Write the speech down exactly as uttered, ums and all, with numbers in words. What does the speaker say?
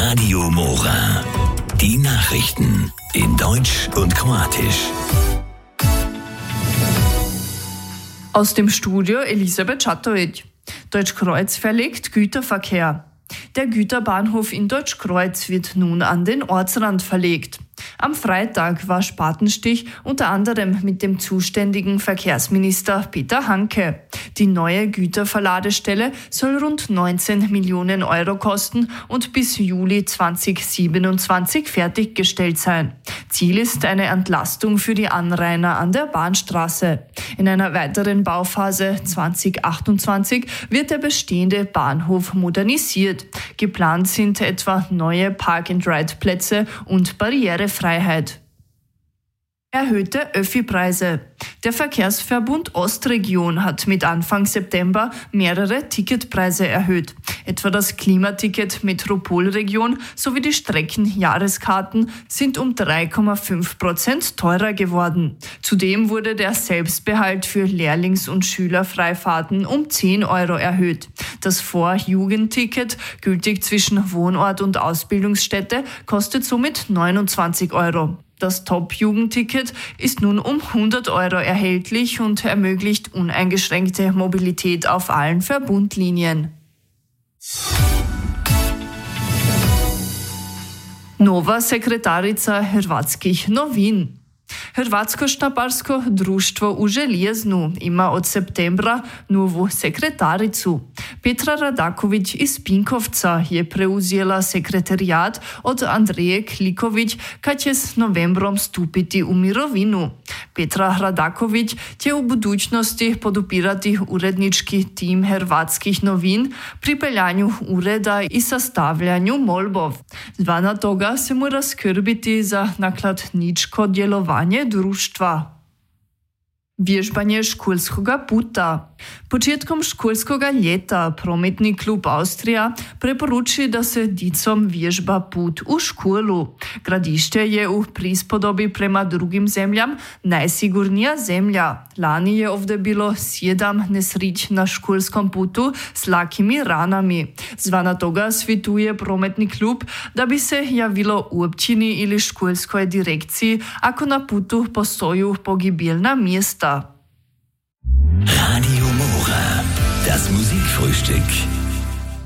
Radio Mora. Die Nachrichten in Deutsch und Kroatisch. Aus dem Studio Elisabeth Schatovic. Deutschkreuz verlegt Güterverkehr. Der Güterbahnhof in Deutschkreuz wird nun an den Ortsrand verlegt. Am Freitag war Spatenstich unter anderem mit dem zuständigen Verkehrsminister Peter Hanke. Die neue Güterverladestelle soll rund neunzehn Millionen Euro kosten und bis Juli zweitausendsiebenundzwanzig fertiggestellt sein. Ziel ist eine Entlastung für die Anrainer an der Bahnstraße. In einer weiteren Bauphase zweitausendachtundzwanzig wird der bestehende Bahnhof modernisiert. Geplant sind etwa neue Park-and-Ride-Plätze und Barrierefreiheit. Erhöhte Öffi-Preise. Der Verkehrsverbund Ostregion hat mit Anfang September mehrere Ticketpreise erhöht. Etwa das Klimaticket Metropolregion sowie die Streckenjahreskarten sind um drei Komma fünf Prozent teurer geworden. Zudem wurde der Selbstbehalt für Lehrlings- und Schülerfreifahrten um zehn Euro erhöht. Das Vorjugendticket, gültig zwischen Wohnort und Ausbildungsstätte, kostet somit neunundzwanzig Euro. Das Top-Jugendticket ist nun um hundert Euro erhältlich und ermöglicht uneingeschränkte Mobilität auf allen Verbundlinien. Nova sekretarica Hrvatskih novin. Hrvatsko-štamparsko društvo u Željeznu ima od septembra novu sekretaricu. Petra Radaković iz Pinkovca je preuzela sekretarijat od Andreje Kliković kad će s novembrom stupiti u mirovinu. Petra Radaković će u budućnosti podupirati urednički tim hrvatskih novin pri peljanju ureda i sastavljanju molbov. Zvana toga se mora skrbiti za nakladničko djelovanje društva. Vježbanje školskoga puta. Početkom školskoga ljeta Prometni klub Austrija preporuči da se dicom vježba put u školu. Gradište je u prispodobi prema drugim zemljam najsigurnija zemlja. Lani je ovdje bilo sedam nesrić na školskom putu s lakimi ranami. Zvana toga svituje Prometni klub da bi se javilo u općini ili školskoj direkciji ako na putu postoju pogibilna mjesta. Radio Mora, das Musikfrühstück.